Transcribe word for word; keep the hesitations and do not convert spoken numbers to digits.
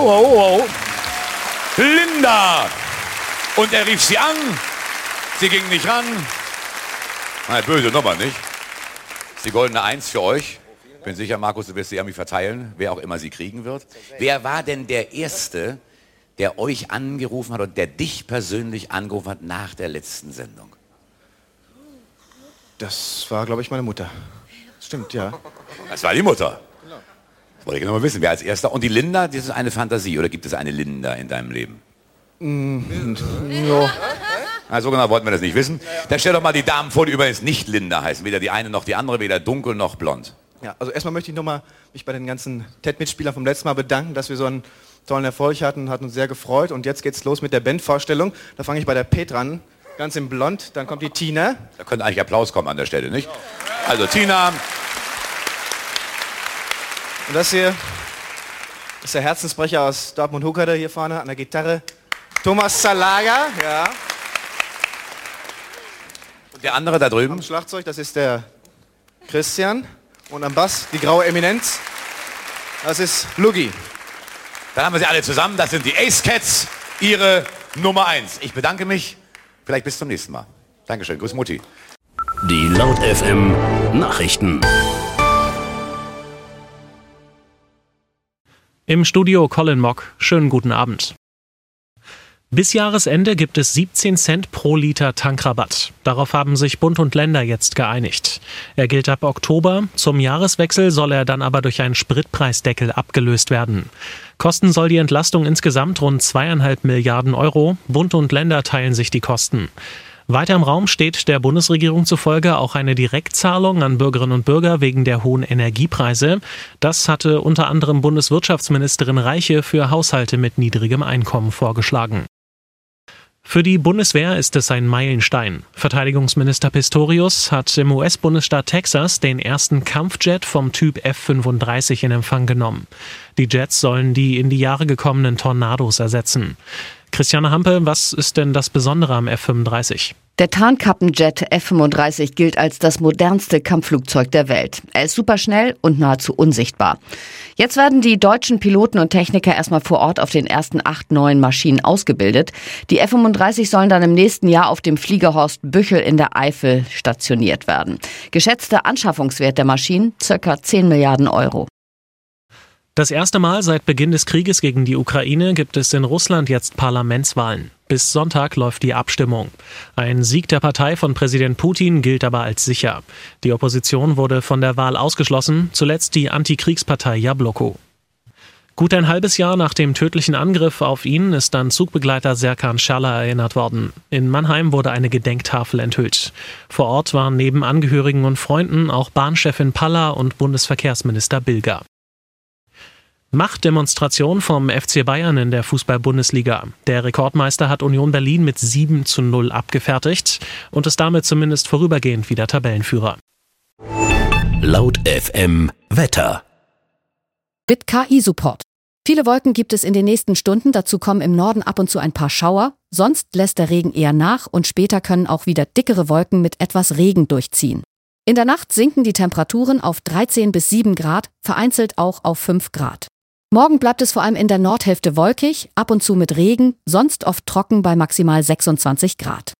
oh, oh, oh. Linda! Und er rief sie an. Sie ging nicht ran. Na, böse Nummer, nicht? Das ist die goldene Eins für euch. Ich bin sicher, Markus, du wirst sie irgendwie verteilen, wer auch immer sie kriegen wird. Wer war denn der Erste, der euch angerufen hat und der dich persönlich angerufen hat nach der letzten Sendung? Das war, glaube ich, meine Mutter. Stimmt, ja. Das war die Mutter. Das wollte ich genau wissen, wer als Erster. Und die Linda, das ist eine Fantasie, oder gibt es eine Linda in deinem Leben? Mm, ja. Na, so genau wollten wir das nicht wissen. Dann stell doch mal die Damen vor, die übrigens nicht Linda heißen. Weder die eine noch die andere, weder dunkel noch blond. Ja, also erstmal möchte ich nochmal mich bei den ganzen T E D-Mitspielern vom letzten Mal bedanken, dass wir so einen tollen Erfolg hatten, hat uns sehr gefreut. Und jetzt geht's los mit der Bandvorstellung. Da fange ich bei der Petra an, ganz in blond. Dann kommt die Tina. Da könnte eigentlich Applaus kommen an der Stelle, nicht? Also Tina. Und das hier ist der Herzensbrecher aus Dortmund-Huckerde hier vorne an der Gitarre. Thomas Zalaga, ja. Und der andere da drüben? Am Schlagzeug, das ist der Christian. Und am Bass die graue Eminenz. Das ist Lugi. Dann haben wir sie alle zusammen. Das sind die Ace Cats, ihre Nummer eins. Ich bedanke mich. Vielleicht bis zum nächsten Mal. Dankeschön. Grüß Mutti. Die Laut F M Nachrichten. Im Studio Colin Mock. Schönen guten Abend. Bis Jahresende gibt es siebzehn Cent pro Liter Tankrabatt. Darauf haben sich Bund und Länder jetzt geeinigt. Er gilt ab Oktober. Zum Jahreswechsel soll er dann aber durch einen Spritpreisdeckel abgelöst werden. Kosten soll die Entlastung insgesamt rund zweieinhalb Milliarden Euro. Bund und Länder teilen sich die Kosten. Weiter im Raum steht der Bundesregierung zufolge auch eine Direktzahlung an Bürgerinnen und Bürger wegen der hohen Energiepreise. Das hatte unter anderem Bundeswirtschaftsministerin Reiche für Haushalte mit niedrigem Einkommen vorgeschlagen. Für die Bundeswehr ist es ein Meilenstein. Verteidigungsminister Pistorius hat im U S-Bundesstaat Texas den ersten Kampfjet vom Typ F fünfunddreißig in Empfang genommen. Die Jets sollen die in die Jahre gekommenen Tornados ersetzen. Christiane Hampe, was ist denn das Besondere am F fünfunddreißig? Der Tarnkappenjet F fünfunddreißig gilt als das modernste Kampfflugzeug der Welt. Er ist superschnell und nahezu unsichtbar. Jetzt werden die deutschen Piloten und Techniker erstmal vor Ort auf den ersten acht neuen Maschinen ausgebildet. Die F fünfunddreißig sollen dann im nächsten Jahr auf dem Fliegerhorst Büchel in der Eifel stationiert werden. Geschätzter Anschaffungswert der Maschinen ca. zehn Milliarden Euro. Das erste Mal seit Beginn des Krieges gegen die Ukraine gibt es in Russland jetzt Parlamentswahlen. Bis Sonntag läuft die Abstimmung. Ein Sieg der Partei von Präsident Putin gilt aber als sicher. Die Opposition wurde von der Wahl ausgeschlossen, zuletzt die Antikriegspartei Jabloko. Gut ein halbes Jahr nach dem tödlichen Angriff auf ihn ist an Zugbegleiter Serkan Schaller erinnert worden. In Mannheim wurde eine Gedenktafel enthüllt. Vor Ort waren neben Angehörigen und Freunden auch Bahnchefin Paller und Bundesverkehrsminister Bilger. Machtdemonstration vom F C Bayern in der Fußball-Bundesliga. Der Rekordmeister hat Union Berlin mit sieben zu null abgefertigt und ist damit zumindest vorübergehend wieder Tabellenführer. Laut F M Wetter. Mit K I-Support. Viele Wolken gibt es in den nächsten Stunden, dazu kommen im Norden ab und zu ein paar Schauer. Sonst lässt der Regen eher nach und später können auch wieder dickere Wolken mit etwas Regen durchziehen. In der Nacht sinken die Temperaturen auf dreizehn bis sieben Grad, vereinzelt auch auf fünf Grad. Morgen bleibt es vor allem in der Nordhälfte wolkig, ab und zu mit Regen, sonst oft trocken bei maximal sechsundzwanzig Grad.